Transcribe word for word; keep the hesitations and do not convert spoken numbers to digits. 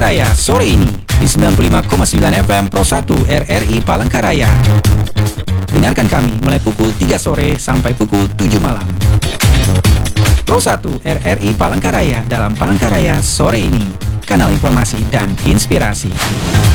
Palangkaraya sore ini di sembilan puluh lima koma sembilan F M Pro satu R R I Palangkaraya. Dengarkan kami mulai pukul tiga sore sampai pukul tujuh malam. Pro satu R R I Palangkaraya dalam Palangkaraya sore ini, kanal informasi dan inspirasi.